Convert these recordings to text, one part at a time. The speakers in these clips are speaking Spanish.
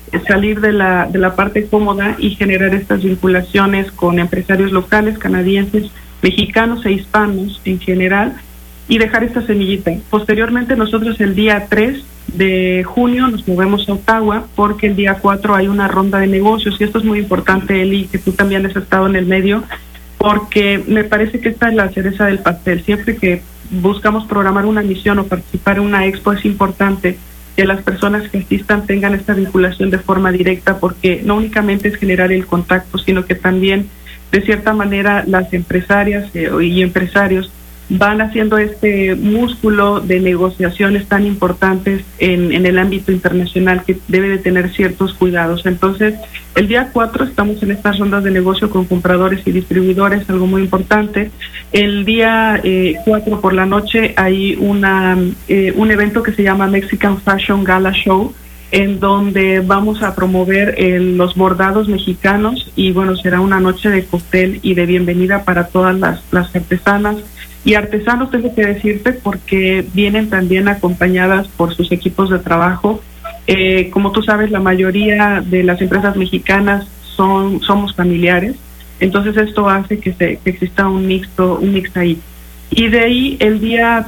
salir de la parte cómoda y generar estas vinculaciones con empresarios locales, canadienses, mexicanos e hispanos en general, y dejar esta semillita. Posteriormente nosotros el día 3 de junio nos movemos a Ottawa, porque el día 4 hay una ronda de negocios, y esto es muy importante, Eli, que tú también has estado en el medio, porque me parece que esta es la cereza del pastel. Siempre que buscamos programar una misión o participar en una expo, es importante que las personas que asistan tengan esta vinculación de forma directa, porque no únicamente es generar el contacto, sino que también, de cierta manera, las empresarias y empresarios van haciendo este músculo de negociaciones tan importantes en el ámbito internacional, que debe de tener ciertos cuidados. Entonces, el día 4 estamos en estas rondas de negocio con compradores y distribuidores, algo muy importante. El día 4 por la noche hay un evento que se llama Mexican Fashion Gala Show, en donde vamos a promover los bordados mexicanos, y bueno, será una noche de cóctel y de bienvenida para todas las artesanas y artesanos, tengo que decirte, porque vienen también acompañadas por sus equipos de trabajo. Como tú sabes, la mayoría de las empresas mexicanas somos familiares, entonces esto hace que exista un mix ahí. Y de ahí el día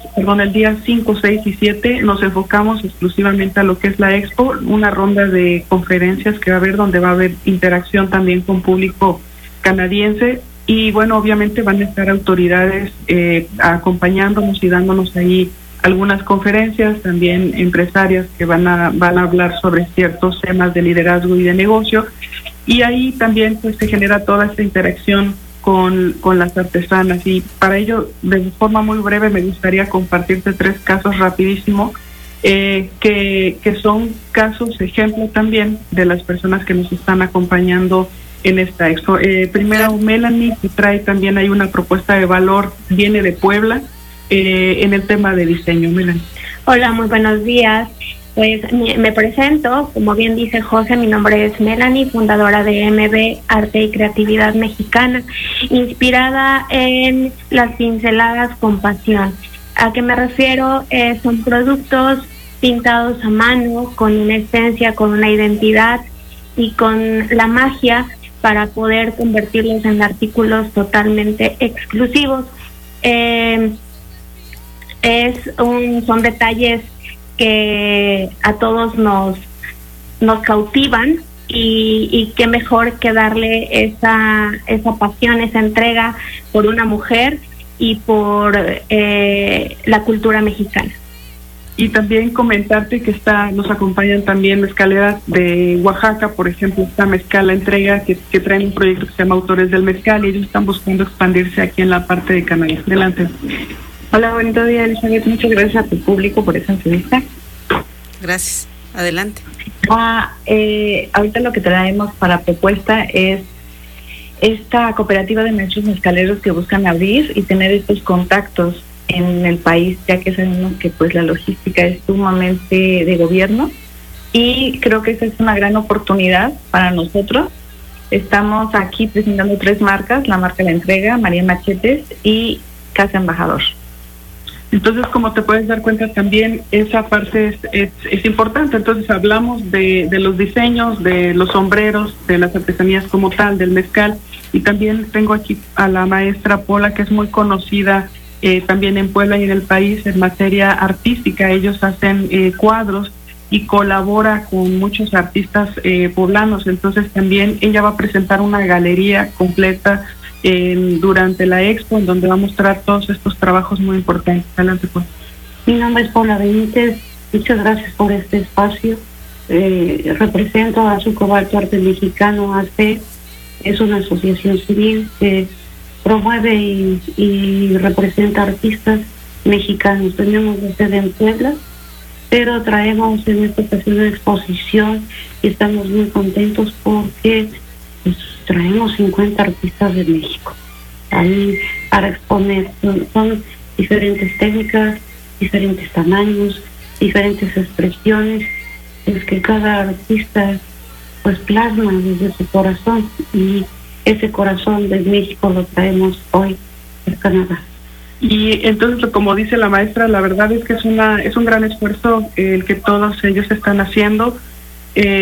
5, 6 y 7 nos enfocamos exclusivamente a lo que es la expo, una ronda de conferencias que va a haber, donde va a haber interacción también con público canadiense. Y bueno, obviamente van a estar autoridades acompañándonos y dándonos ahí algunas conferencias, también empresarias que van a hablar sobre ciertos temas de liderazgo y de negocio, y ahí también pues se genera toda esta interacción con las artesanas. Y para ello, de forma muy breve, me gustaría compartirte 3 casos rapidísimo, que son casos ejemplo también de las personas que nos están acompañando en esta expo. Primero, Melanie, que trae también hay una propuesta de valor, viene de Puebla, en el tema de diseño. Melanie. Hola, muy buenos días. Pues me presento, como bien dice José, mi nombre es Melanie, fundadora de MB Arte y Creatividad Mexicana, inspirada en las pinceladas con pasión. ¿A qué me refiero? Son productos pintados a mano, con una esencia, con una identidad y con la magia para poder convertirlos en artículos totalmente exclusivos. Son detalles que a todos nos cautivan, y qué mejor que darle esa pasión, esa entrega por una mujer y por la cultura mexicana. Y también comentarte que nos acompañan también mezcaleras de Oaxaca, por ejemplo, esta Mezcala Entrega, que traen un proyecto que se llama Autores del Mezcal, y ellos están buscando expandirse aquí en la parte de Canadá. Adelante. Hola, bonito día, Elizabeth. Muchas gracias a tu público por esa entrevista. Gracias. Adelante. Ahorita lo que traemos para propuesta es esta cooperativa de maestros mezcaleros que buscan abrir y tener estos contactos en el país, ya que sabemos que pues la logística es sumamente de gobierno, y creo que esa es una gran oportunidad para nosotros. Estamos aquí presentando 3 marcas, la marca La Entrega, María Machetes y Casa Embajador. Entonces, como te puedes dar cuenta, también esa parte es importante. Entonces hablamos de los diseños, de los sombreros, de las artesanías como tal, del mezcal, y también tengo aquí a la maestra Pola, que es muy conocida también en Puebla y en el país en materia artística. Ellos hacen cuadros y colabora con muchos artistas poblanos. Entonces también ella va a presentar una galería completa durante la expo, en donde va a mostrar todos estos trabajos muy importantes. Adelante, pues. Mi nombre es Paula Benítez. Muchas gracias por este espacio. Represento a Su Cobalto Arte Mexicano AC. Es una asociación civil que promueve y representa artistas mexicanos. Tenemos la sede en Puebla, pero traemos en esta ocasión una exposición y estamos muy contentos porque pues, traemos 50 artistas de México ahí para exponer. Son diferentes técnicas, diferentes tamaños, diferentes expresiones. Es que cada artista pues plasma desde su corazón, y ese corazón de México lo traemos hoy en Canadá. Y entonces, como dice la maestra, la verdad es que es un gran esfuerzo el que todos ellos están haciendo.